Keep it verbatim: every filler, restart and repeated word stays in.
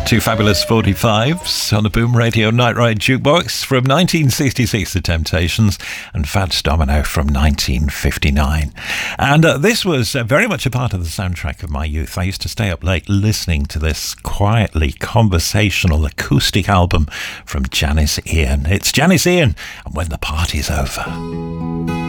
Two fabulous forty-fives on the Boom Radio Night Ride Jukebox from nineteen sixty-six, The Temptations, and Fats Domino from nineteen fifty-nine. And uh, this was uh, very much a part of the soundtrack of my youth. I used to stay up late listening to this quietly conversational acoustic album from Janis Ian. It's Janis Ian, and When the Party's Over.